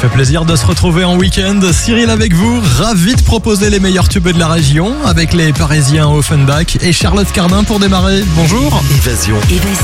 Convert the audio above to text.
fait plaisir de se retrouver en week-end. Cyril avec vous, ravi de proposer les meilleurs tubes de la région avec les Parisiens Offenbach et Charlotte Cardin pour démarrer. Bonjour. Évasion.